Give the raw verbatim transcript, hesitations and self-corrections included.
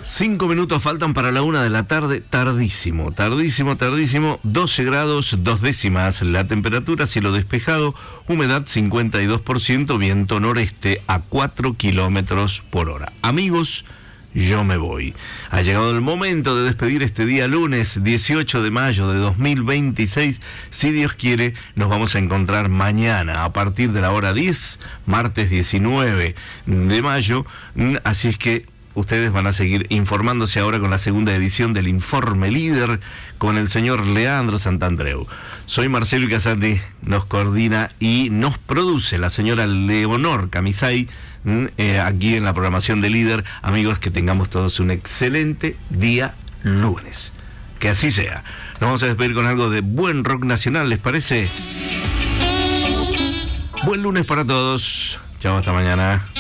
Cinco minutos faltan para la una de la tarde, tardísimo, tardísimo, tardísimo, doce grados, dos décimas la temperatura, cielo despejado, humedad cincuenta y dos por ciento, viento noreste a cuatro kilómetros por hora. Amigos, yo me voy. Ha llegado el momento de despedir este día lunes dieciocho de mayo de dos mil veintiséis. Si Dios quiere, nos vamos a encontrar mañana a partir de la hora diez, martes diecinueve de mayo, así es que ustedes van a seguir informándose ahora con la segunda edición del Informe Líder con el señor Leandro Santandreu. Soy Marcelo Casati, nos coordina y nos produce la señora Leonor Camisay eh, aquí en la programación de Líder. Amigos, que tengamos todos un excelente día lunes. Que así sea. Nos vamos a despedir con algo de buen rock nacional, ¿les parece? Buen lunes para todos. Chao, hasta mañana.